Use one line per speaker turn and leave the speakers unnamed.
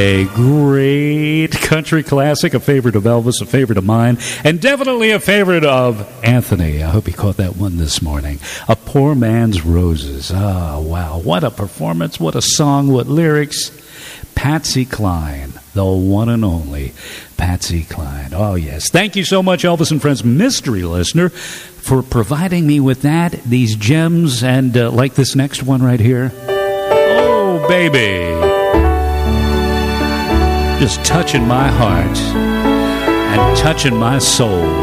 A great country classic, a favorite of Elvis, a favorite of mine, and definitely a favorite of Anthony. I hope he caught that one this morning. A Poor Man's Roses. Oh, wow. What a performance, what a song, what lyrics. Patsy Cline, the one and only Patsy Cline. Oh, yes. Thank you so much, Elvis and Friends mystery listener, for providing me with that, these gems, and like this next one right here. Oh, baby. Just touching my heart and touching my soul.